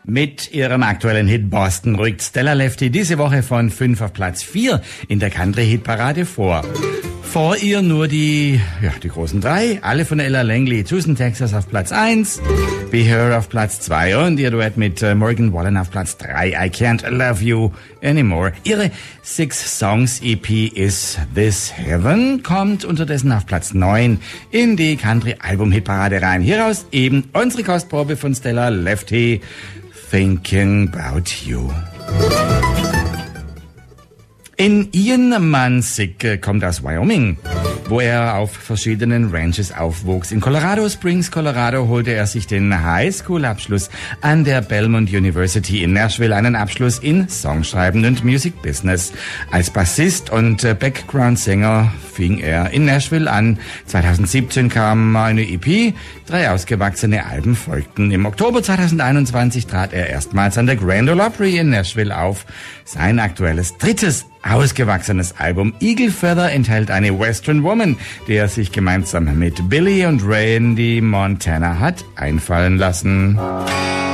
Mit ihrem aktuellen Hit Boston rückt Stella Lefty diese Woche von 5 auf Platz 4 in der Country-Hitparade vor. Vor ihr nur die großen drei, alle von Ella Langley. Houston, Texas auf Platz 1, Be Her auf Platz 2 und ihr Duett mit Morgan Wallen auf Platz 3, I Can't Love You Anymore. Ihre 6-Songs-EP Is This Heaven kommt unterdessen auf Platz 9 in die Country-Album-Hitparade rein. Hieraus eben unsere Kostprobe von Stella Lefty, Thinking About You. Ian Mansik kommt aus Wyoming, wo er auf verschiedenen Ranches aufwuchs. In Colorado Springs, Colorado, holte er sich den Highschool-Abschluss an der Belmont University in Nashville, einen Abschluss in Songschreiben und Music Business. Als Bassist und Background-Sänger fing er in Nashville an. 2017 kam eine EP, 3 ausgewachsene Alben folgten. Im Oktober 2021 trat er erstmals an der Grand Ole Opry in Nashville auf. Sein aktuelles drittes ausgewachsenes Album Eagle Feather enthält eine Western Woman, die er sich gemeinsam mit Billy und Randy Montana hat einfallen lassen.